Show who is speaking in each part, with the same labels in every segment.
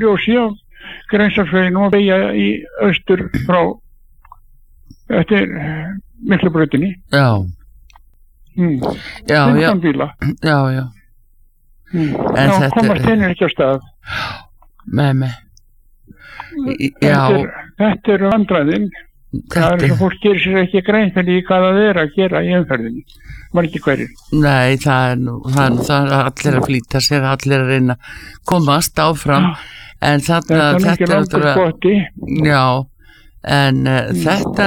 Speaker 1: ljósi á Grensásveginum og beygja í austur frá eftir Miklubrautinni.
Speaker 2: Já. Já,
Speaker 1: 15 bíla.
Speaker 2: Já. En
Speaker 1: þá komast henni ekki á stað.
Speaker 2: Nei. Já.
Speaker 1: Þetta eru vandræðin. Það er fólk gerir sér ekki grein fyrir hvað það er að gera í umferðinni. Margir hverjir.
Speaker 2: Nei, það er allir að flýta sér, allir að reyna að komast áfram. En þetta er
Speaker 1: langur spotti.
Speaker 2: Já, en þetta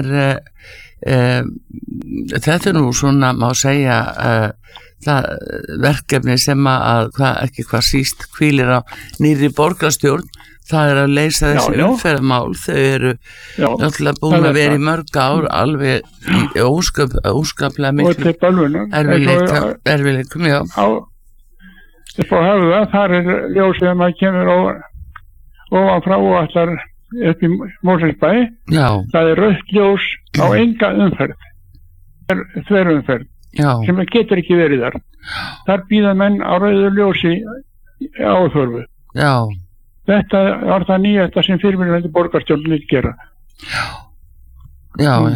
Speaker 2: er nú svona, má segja, það verkefni sem ekki hvað síst hvílir á nýrri borgarstjórn. Það er að leysa þessi umferðarmál. Þau eru náttúrulega búin að vera í mörg ár alveg óskaplega miklu erfiðleikum, já.
Speaker 1: Upp á höfða, þar er ljósið að maður kemur ofan frá og allar upp í Mosfellsbæ.
Speaker 2: Já.
Speaker 1: Það er rautt ljós á enga umferð. Það er þverumferð sem getur ekki verið þar. Þar bíða menn á rauðu ljósi áþörfu.
Speaker 2: Já.
Speaker 1: Þetta var það nýjasta sem fyrirmyndandi borgarstjórn vil gera.
Speaker 2: Já.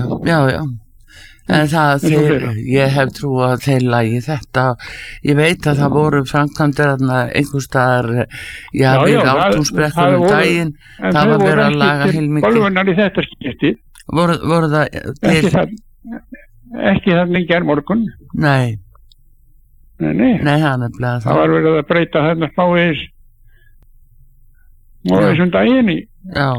Speaker 2: En ég hef trú að þeir lagi þetta. Ég veit að það voru framkvæmdir einhvers staðar, við Ártúnsbrekkur daginn. Það var verið að laga heilmikið.
Speaker 1: Bölvunar í þetta skipti.
Speaker 2: Voru það
Speaker 1: ekki það lengi morgun.
Speaker 2: Nei.
Speaker 1: Nei,
Speaker 2: það er nefnilega
Speaker 1: það var verið að breyta þarna smávegis og þessum daginn í.
Speaker 2: Já.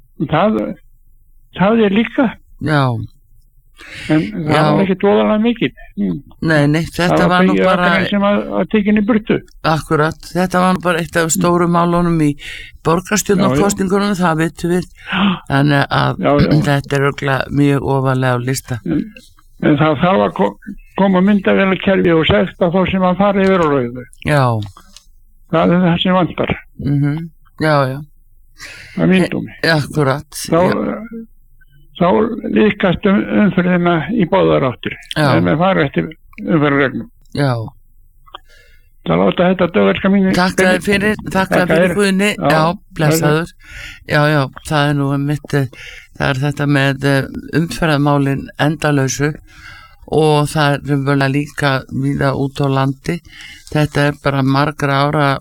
Speaker 1: Það er líka.
Speaker 2: Já.
Speaker 1: En það var ekki dvoðalega mikið.
Speaker 2: Nei, þetta var nú bara
Speaker 1: sem að tekinni burtu.
Speaker 2: Akkurat, þetta var nú bara eitt af stóru málunum í borgarstjórnarkosningunum, það vitum við. Þannig að þetta er örugglega mjög ofarlega á lista.
Speaker 1: En það þarf að koma myndavélakerfi og sekta þá sem að fara yfir á rauðu.
Speaker 2: Já. Það
Speaker 1: er það sem vantar.
Speaker 2: Já.
Speaker 1: Það myndum.
Speaker 2: Akkurat.
Speaker 1: Þá líkast umferðina í báðar áttir. En við fara eftir umferðarreglum.
Speaker 2: Já.
Speaker 1: Það láta þetta dögverka mínu.
Speaker 2: Takk fyrir Guðni. Já, blessaður. Já, það er nú það er þetta með umferðarmálin endalausu og það er vel líka víða út á landi. Þetta er bara margra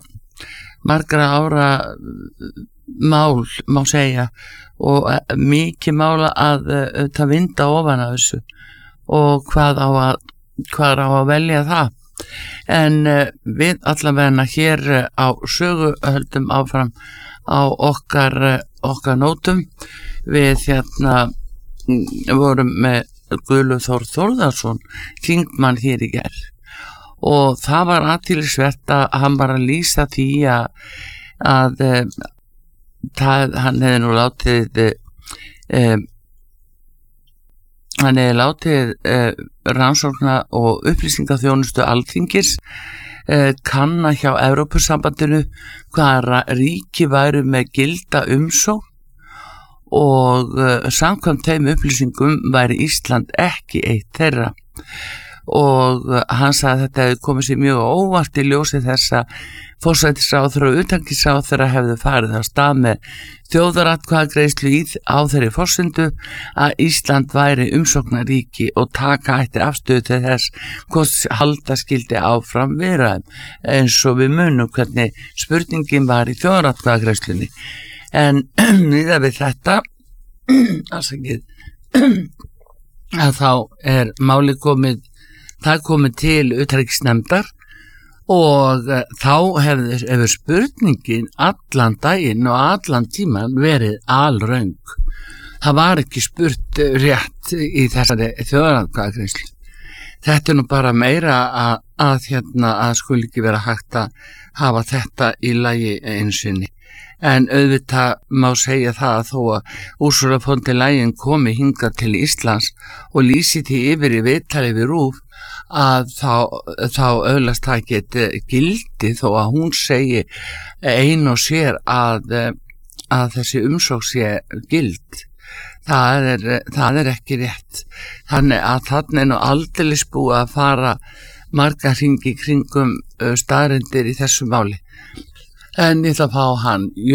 Speaker 2: ára mál, má segja, og mikið mála að það vinda ofan af þessu og hvað á að velja það. En við allavegna hér á sögu höldum áfram á okkar nótum. Við vorum með Guðlaug Þór Þórðarson þingmann hér í gær og það var athyglisvert að hann var að lýsa því að hann hefði nú látið rannsókna og upplýsingaþjónustu Alþingis kanna hjá Evrópusambandinu hvaða ríki væru með gilda umsókn og samkvæmt þeim upplýsingum væri Ísland ekki eitt þeirra og hann sagði að þetta hefði komið sér mjög óvart í ljósi þess að forsætisráðherra og utanríkisráðherra hefðu farið á stað með þjóðaratkvæðagreiðslu á þeirri forsendu að Ísland væri umsóknaríki og taka ætti afstöðu til þess hvort halda skyldi áfram viðræðum eins og við munum hvernig spurningin var í þjóðaratkvæðagreiðslunni. En miðað við þetta að þá er málið komið til utanríkisnefndar og þá hefur spurningin allan daginn og allan tíman verið alröng. Það var ekki spurt rétt í þessari þjóðaratkvæðagreiðslu. Þetta er nú bara meira að skuli ekki vera hægt að hafa þetta í lagi einsinni. En auðvitað má segja það að þó að Ursula von der Leyen komi hingað til Íslands og lýsi því yfir í viðtali við RÚV að þá öðlast það geti gildi þó að hún segi ein og sér að þessi umsókn sé gild. Það er ekki rétt. Þannig að þarna er nú aldeilis búið að fara marga hringi kringum staðreyndir í þessu máli. En ég ætla að fá hann